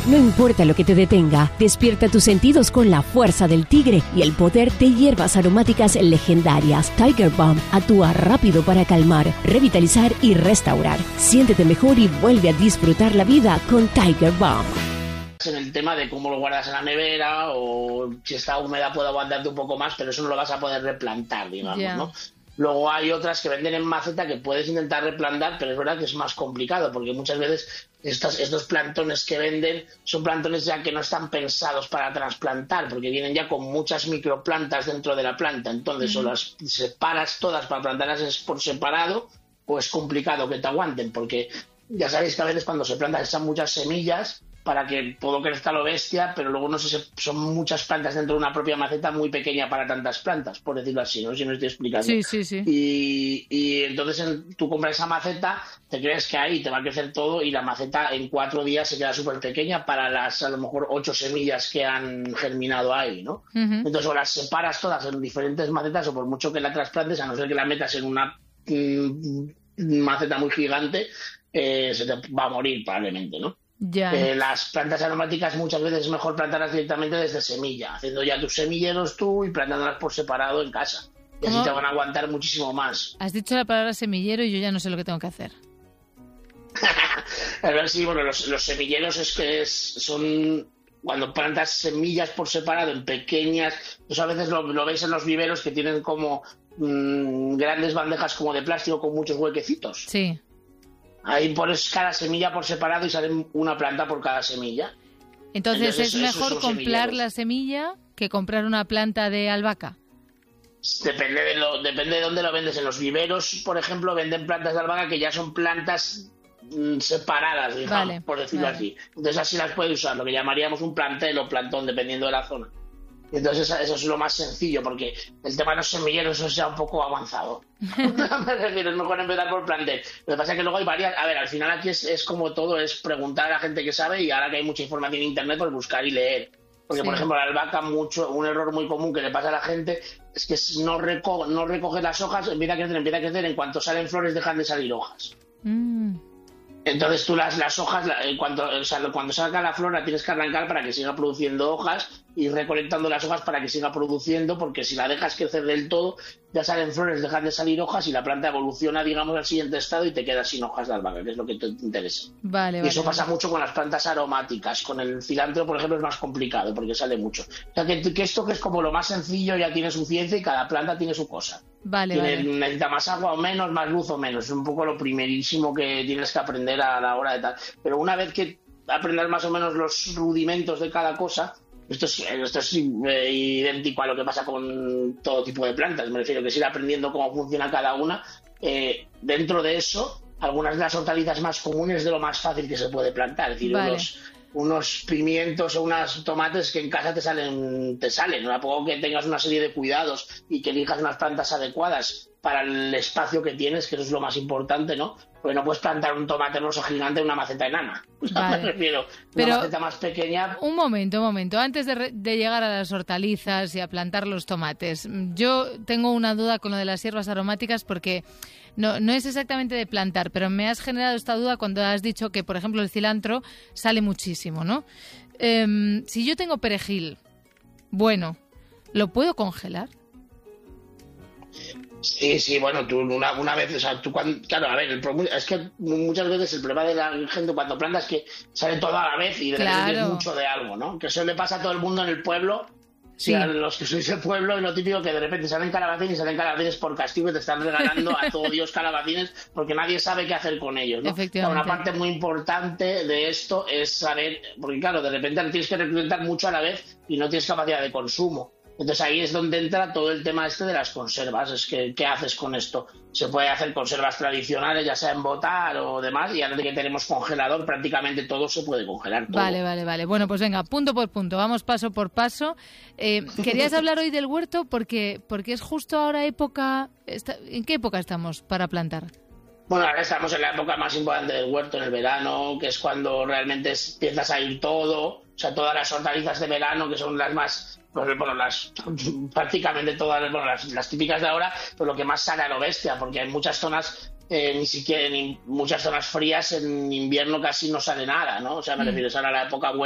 No importa lo que te detenga, despierta tus sentidos con la fuerza del tigre y el poder de hierbas aromáticas legendarias. Tiger Balm actúa rápido para calmar, revitalizar y restaurar. Siéntete mejor y vuelve a disfrutar la vida con Tiger Balm. En el tema de cómo lo guardas en la nevera o si está húmeda puede aguantarte un poco más, pero eso no lo vas a poder replantar, digamos, ¿no? Luego hay otras que venden en maceta que puedes intentar replantar, pero es verdad que es más complicado porque muchas veces estos plantones que venden son plantones ya que no están pensados para trasplantar porque vienen ya con muchas microplantas dentro de la planta. Entonces o las separas todas para plantarlas por separado o es complicado que te aguanten porque ya sabéis que a veces cuando se plantan echan muchas semillas para que todo crezca lo bestia, pero luego no sé, son muchas plantas dentro de una propia maceta muy pequeña para tantas plantas, por decirlo así, no sé si me estoy explicando. Sí. Y entonces tú compras esa maceta, te crees que ahí te va a crecer todo y la maceta en 4 días se queda súper pequeña para las a lo mejor 8 semillas que han germinado ahí, ¿no? Entonces o las separas todas en diferentes macetas o por mucho que la trasplantes, a no ser que la metas en una maceta muy gigante, se te va a morir probablemente, ¿no? Las plantas aromáticas muchas veces es mejor plantarlas directamente desde semilla, haciendo ya tus semilleros tú y plantándolas por separado en casa. Y así te van a aguantar muchísimo más. Has dicho la palabra semillero y yo ya no sé lo que tengo que hacer. Sí, bueno, los semilleros son cuando plantas semillas por separado en pequeñas, pues a veces lo veis en los viveros que tienen como grandes bandejas como de plástico con muchos huequecitos. Sí. Ahí pones cada semilla por separado y sale una planta por cada semilla. Entonces ¿es mejor comprar la semilla que comprar una planta de albahaca? Depende de dónde lo vendes. En los viveros, por ejemplo, venden plantas de albahaca que ya son plantas separadas, digamos, por decirlo así. Entonces así las puedes usar, lo que llamaríamos un plantel o plantón, dependiendo de la zona. Entonces eso es lo más sencillo, porque el tema de los semilleros eso sea un poco avanzado. Me refiero, es mejor empezar por plantel. Lo que pasa es que luego hay varias... A ver, al final aquí es como todo, es preguntar a la gente que sabe y ahora que hay mucha información en internet, pues buscar y leer. Porque, por ejemplo, la albahaca, un error muy común que le pasa a la gente es que no recoge las hojas, empieza a crecer, en cuanto salen flores dejan de salir hojas. Entonces tú las hojas, cuando saca la flor la tienes que arrancar para que siga produciendo hojas y recolectando las hojas para que siga produciendo, porque si la dejas crecer del todo, ya salen flores, dejan de salir hojas y la planta evoluciona, digamos, al siguiente estado y te quedas sin hojas de albahaca, que es lo que te interesa. Y eso pasa mucho con las plantas aromáticas. Con el cilantro, por ejemplo, es más complicado porque sale mucho. O sea, que esto que es como lo más sencillo ya tiene su ciencia y cada planta tiene su cosa. Necesita más agua o menos, más luz o menos. Es un poco lo primerísimo que tienes que aprender a la hora de tal. Pero una vez que aprendas más o menos los rudimentos de cada cosa, esto es idéntico a lo que pasa con todo tipo de plantas. Me refiero que es ir aprendiendo cómo funciona cada una. Dentro de eso, algunas de las hortalizas más comunes es de lo más fácil que se puede plantar. Es decir, unos pimientos o unos tomates que en casa te salen. A poco que tengas una serie de cuidados y que elijas unas plantas adecuadas para el espacio que tienes, que eso es lo más importante, ¿no? Porque no puedes plantar un tomate rosa gigante en una maceta enana. Me refiero, una maceta más pequeña. Un momento. Antes de llegar a las hortalizas y a plantar los tomates, yo tengo una duda con lo de las hierbas aromáticas porque no es exactamente de plantar, pero me has generado esta duda cuando has dicho que, por ejemplo, el cilantro sale muchísimo, ¿no? Si yo tengo perejil, bueno, ¿lo puedo congelar? Sí, bueno, tú una vez, o sea, claro, a ver, es que muchas veces el problema de la gente cuando planta es que sale todo a la vez y de repente es mucho de algo, ¿no? Que eso le pasa a todo el mundo en el pueblo, a los que sois del pueblo, es lo típico que de repente salen calabacines por castigo y te están regalando a todo Dios calabacines porque nadie sabe qué hacer con ellos, ¿no? Una parte muy importante de esto es saber, porque claro, de repente tienes que recolectar mucho a la vez y no tienes capacidad de consumo. Entonces ahí es donde entra todo el tema de las conservas. Es que, ¿qué haces con esto? Se puede hacer conservas tradicionales, ya sea en botar o demás, y ahora que tenemos congelador, prácticamente todo se puede congelar. Todo. Vale. Bueno, pues venga, punto por punto, vamos paso por paso. ¿Querías hablar hoy del huerto? Porque es justo ahora época... ¿En qué época estamos para plantar? Bueno, ahora estamos en la época más importante del huerto, en el verano, que es cuando realmente empiezas a ir todo, o sea, todas las hortalizas de verano, que son las más... Bueno, prácticamente todas las típicas de ahora, pues lo que más sale a lo bestia, porque hay muchas zonas, muchas zonas frías en invierno casi no sale nada, ¿no? O sea, me refiero, es ahora la época buena.